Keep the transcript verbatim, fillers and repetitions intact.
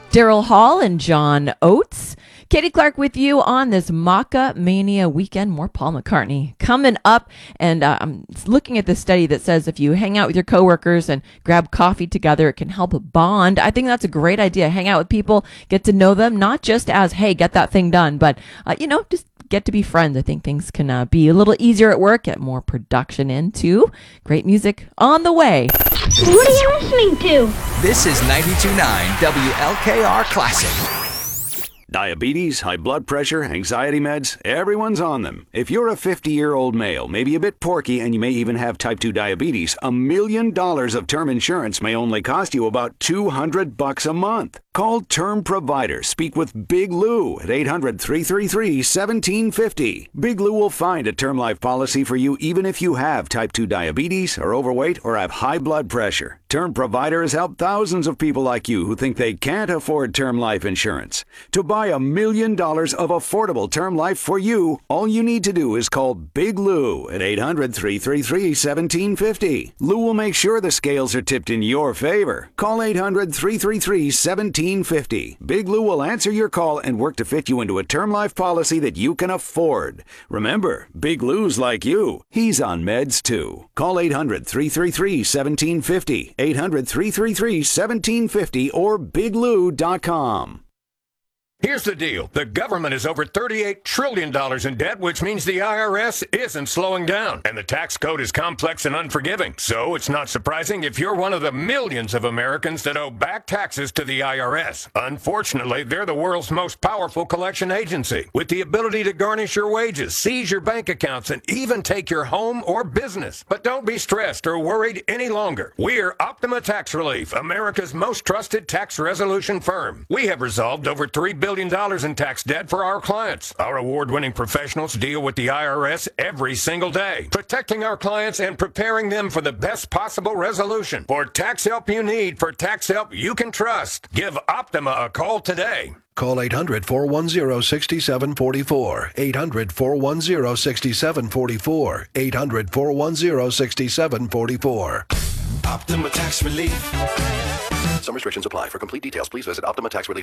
Daryl Hall and John Oates. Katie Clark with you on this Maca Mania weekend. More Paul McCartney coming up. And uh, I'm looking at this study that says if you hang out with your coworkers and grab coffee together, it can help bond. I think that's a great idea. Hang out with people, get to know them, not just as, hey, get that thing done, but, uh, you know, just get to be friends. I think things can uh, be a little easier at work, get more production into. Great music on the way. What are you listening to? This is ninety-two point nine W L K R Classic. Diabetes, high blood pressure, anxiety meds, everyone's on them. If you're a fifty-year-old male, maybe a bit porky, and you may even have type two diabetes, a million dollars of term insurance may only cost you about two hundred bucks a month. Call Term Provider. Speak with Big Lou at eight hundred, three three three, one seven five zero. Big Lou will find a term life policy for you even if you have type two diabetes, are overweight, or have high blood pressure. Term Provider has helped thousands of people like you who think they can't afford term life insurance. To buy a million dollars of affordable term life for you, all you need to do is call Big Lou at eight hundred, three three three, one seven five zero. Lou will make sure the scales are tipped in your favor. Call eight hundred, three three three, one seven five zero. Big Lou will answer your call and work to fit you into a term life policy that you can afford. Remember, Big Lou's like you. He's on meds too. Call eight hundred, three three three, one seven five zero, eight hundred, three three three, one seven five zero, or big lou dot com. Here's the deal. The government is over thirty-eight trillion dollars in debt, which means the I R S isn't slowing down. And the tax code is complex and unforgiving. So it's not surprising if you're one of the millions of Americans that owe back taxes to the I R S. Unfortunately, they're the world's most powerful collection agency, with the ability to garnish your wages, seize your bank accounts, and even take your home or business. But don't be stressed or worried any longer. We're Optima Tax Relief, America's most trusted tax resolution firm. We have resolved over three billion dollars in tax debt for our clients. Our award-winning professionals deal with the I R S every single day, protecting our clients and preparing them for the best possible resolution. For tax help you need, for tax help you can trust, give Optima a call today. Call eight hundred, four one zero, six seven four four. eight hundred, four one zero, six seven four four. eight hundred, four one zero, six seven four four. Optima Tax Relief. Some restrictions apply. For complete details, please visit optima tax relief